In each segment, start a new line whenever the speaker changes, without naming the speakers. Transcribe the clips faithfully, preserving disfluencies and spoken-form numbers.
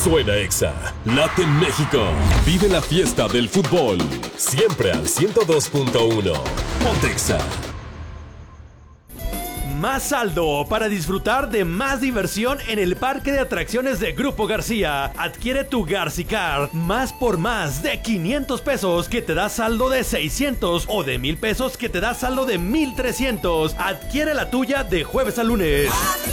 Suena Exa, late México. Vive la fiesta del fútbol. Siempre al ciento dos punto uno. Ponte Exa.
Más saldo para disfrutar de más diversión en el parque de atracciones de Grupo García. Adquiere tu Garcicar más por más de quinientos pesos que te da saldo de seiscientos o de mil pesos que te da saldo de mil trescientos. Adquiere la tuya de jueves a lunes.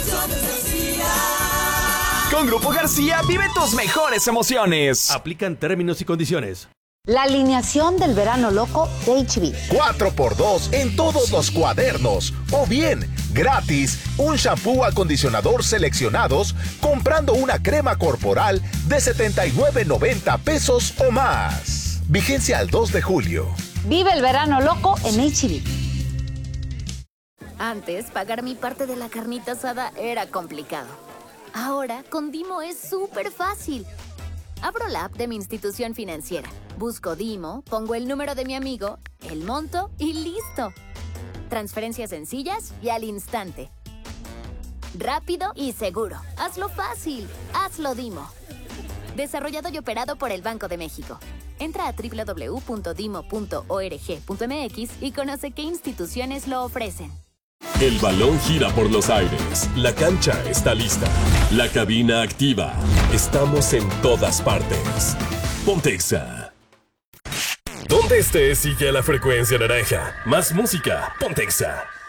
Con Grupo García vive tus mejores emociones.
Aplican términos y condiciones.
La alineación del verano loco de H B.
cuatro por dos en todos los cuadernos. O bien, gratis, un shampoo acondicionador seleccionados comprando una crema corporal de setenta y nueve noventa pesos o más. Vigencia al dos de julio.
Vive el verano loco en H B.
Antes, pagar mi parte de la carnita asada era complicado. Ahora, con Dimo es súper fácil. Abro la app de mi institución financiera, busco Dimo, pongo el número de mi amigo, el monto y ¡listo! Transferencias sencillas y al instante. Rápido y seguro. Hazlo fácil. Hazlo Dimo. Desarrollado y operado por el Banco de México. Entra a doble u doble u doble u punto dimo punto org punto m x y conoce qué instituciones lo ofrecen.
El balón gira por los aires. La cancha está lista. La cabina activa. Estamos en todas partes. Ponte Exa. Donde estés, sigue la frecuencia naranja. Más música. Ponte Exa.